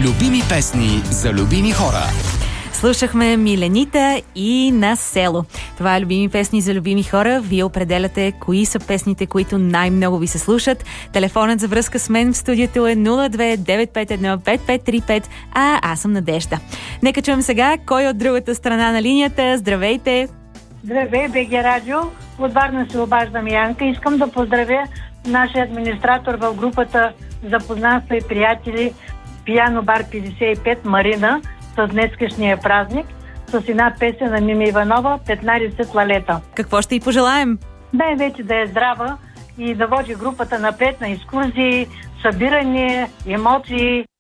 Любими песни за любими хора. Слушахме Миленита и На село. Това е Любими песни за любими хора. Вие определяте кои са песните, които най-много ви се слушат. Телефонът за връзка с мен в студиото е 02-951-5535, а аз съм Надежда. Нека чуем сега кой от другата страна на линията. Здравейте! Здравей, БГ Радио. От Варна се обаждам Янка. Искам да поздравя нашия администратор в групата Запознанства и приятели Пияно бар 55 Марина с днескашния празник, с една песен на Мими Иванова 15 лалета. Какво ще й пожелаем? Най-вече да е здрава и да води групата напред на екскурзии, събиране, емоции.